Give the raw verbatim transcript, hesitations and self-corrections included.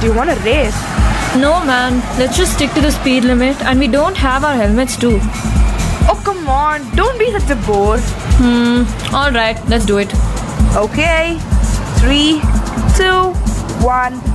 Do you want to race? No man, let's just stick to the speed limit and we don't have our helmets too. Oh, come on. Don't be such a bore. Hmm, alright, let's do it. Okay. Three, two, one.